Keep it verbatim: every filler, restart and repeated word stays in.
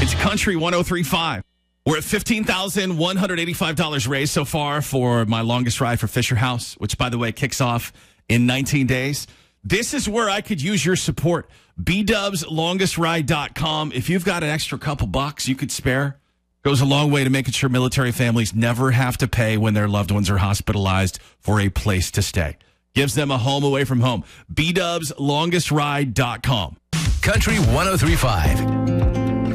It's Country one oh three point five. We're at fifteen thousand one hundred eighty-five dollars raised so far for my longest ride for Fisher House, which, by the way, kicks off in nineteen days. This is where I could use your support. b dubs longest ride dot com. If you've got an extra couple bucks you could spare, goes a long way to making sure military families never have to pay when their loved ones are hospitalized for a place to stay. Gives them a home away from home. b dubs longest ride dot com. Country one oh three point five.